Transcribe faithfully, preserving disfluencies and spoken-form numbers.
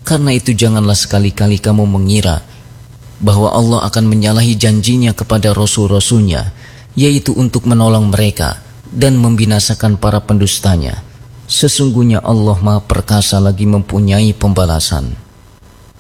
Karena itu janganlah sekali-kali kamu mengira bahwa Allah akan menyalahi janjinya kepada Rasul-Rasulnya, yaitu untuk menolong mereka dan membinasakan para pendustanya. Sesungguhnya Allah Maha Perkasa lagi mempunyai pembalasan.